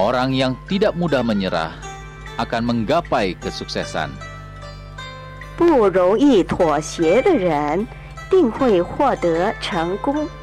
Orang yang tidak mudah menyerah akan menggapai kesuksesan. 不容易妥协的人定会获得成功。